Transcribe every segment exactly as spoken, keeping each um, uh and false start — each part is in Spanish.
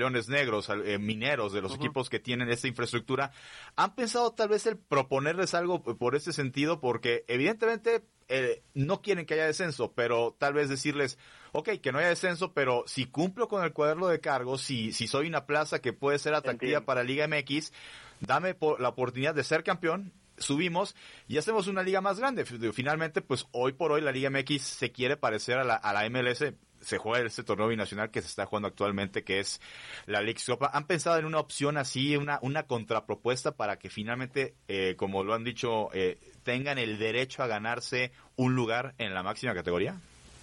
Leones Negros, a eh, Mineros, de los uh-huh. equipos que tienen esta infraestructura, ¿han pensado tal vez el proponerles algo por este sentido? Porque evidentemente eh, no quieren que haya descenso, pero tal vez decirles, ok, que no haya descenso, pero si cumplo con el cuaderno de cargos, si, si soy una plaza que puede ser atractiva Entiendo. para Liga M X, dame por la oportunidad de ser campeón, subimos y hacemos una liga más grande. Finalmente, pues hoy por hoy la Liga M X se quiere parecer a la, a la M L S. Se juega este torneo binacional que se está jugando actualmente, que es la Leagues Cup. ¿Han pensado en una opción así, una una contrapropuesta para que finalmente, eh, como lo han dicho, eh, tengan el derecho a ganarse un lugar en la máxima categoría?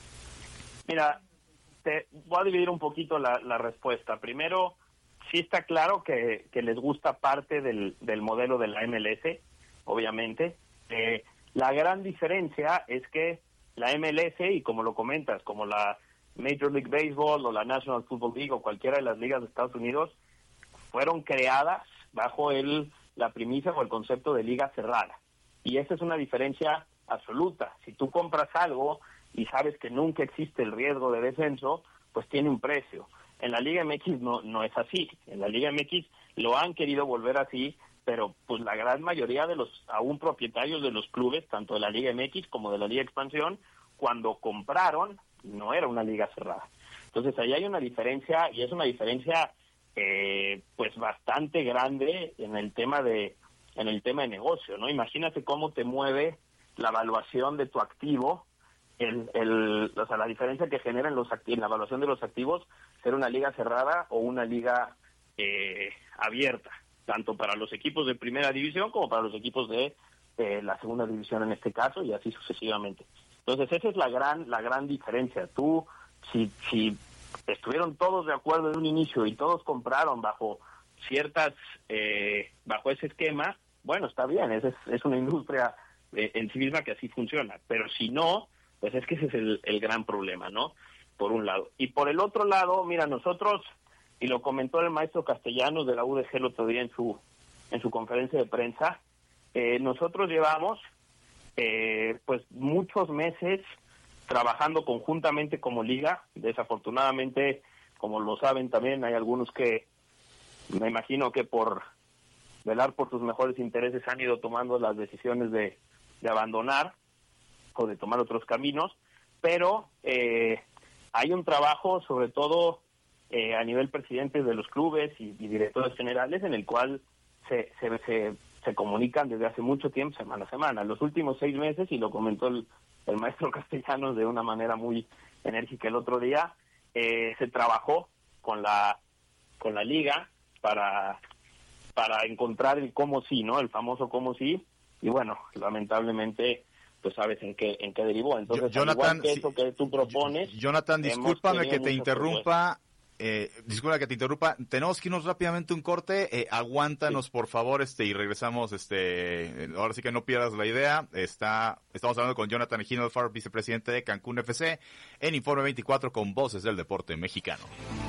Mira, te voy a dividir un poquito la, la respuesta. Primero, sí está claro que, que les gusta parte del, del modelo de la M L S, obviamente. Eh, la gran diferencia es que la M L S, y como lo comentas, como la Major League Baseball o la National Football League o cualquiera de las ligas de Estados Unidos, fueron creadas bajo el la premisa o el concepto de liga cerrada. Y esa es una diferencia absoluta. Si tú compras algo y sabes que nunca existe el riesgo de descenso, pues tiene un precio. En la Liga M X no no es así. En la Liga M X lo han querido volver así, pero pues la gran mayoría de los aún propietarios de los clubes, tanto de la Liga M X como de la Liga Expansión, cuando compraron, no era una liga cerrada. Entonces ahí hay una diferencia, y es una diferencia eh, pues bastante grande en el tema de en el tema de negocio, ¿no? Imagínate cómo te mueve la evaluación de tu activo, el, el o sea, la diferencia que genera en, los acti- en la evaluación de los activos ser una liga cerrada o una liga eh, abierta, tanto para los equipos de primera división como para los equipos de eh, la segunda división en este caso, y así sucesivamente. Entonces esa es la gran la gran diferencia. Tú, si si estuvieron todos de acuerdo en un inicio y todos compraron bajo ciertas eh, bajo ese esquema, bueno, está bien, es, es una industria eh, en sí misma que así funciona, pero si no, pues es que ese es el, el gran problema, ¿no? Por un lado. Y por el otro lado, mira, nosotros, y lo comentó el maestro Castellanos de la U D G el otro día en su en su conferencia de prensa, eh, nosotros llevamos Eh, pues muchos meses trabajando conjuntamente como liga. Desafortunadamente, como lo saben también, hay algunos que me imagino que por velar por sus mejores intereses han ido tomando las decisiones de, de abandonar o de tomar otros caminos, pero eh, hay un trabajo sobre todo eh, a nivel presidentes de los clubes y, y directores generales en el cual se se, se se comunican desde hace mucho tiempo, semana a semana. Los últimos seis meses, y lo comentó el, el maestro Castellanos de una manera muy enérgica el otro día, eh, se trabajó con la con la liga para para encontrar el cómo sí, ¿no? El famoso cómo sí, y bueno, lamentablemente pues sabes en qué en qué derivó. Entonces, Jonathan, al igual que eso que tú propones, Jonathan, discúlpame que te interrumpa. Eh, disculpa que te interrumpa, tenemos que irnos rápidamente un corte, eh, aguántanos sí. por favor, este, y regresamos, este, ahora sí que no pierdas la idea, está, estamos hablando con Jonathan Hinojosa, vicepresidente de Cancún F C, en Informe veinticuatro con Voces del Deporte Mexicano.